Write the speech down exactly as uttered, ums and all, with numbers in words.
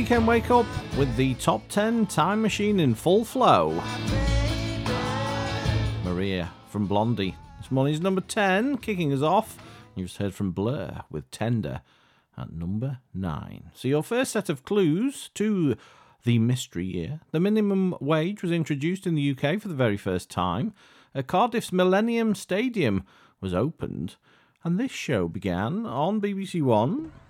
weekend wake up with the top ten Time Machine in full flow. Maria from Blondie. This morning's number ten, kicking us off. You just heard from Blur with Tender at number nine. So your first set of clues to the mystery year. The minimum wage was introduced in the U K for the very first time. Uh, Cardiff's Millennium Stadium was opened. And this show began on B B C One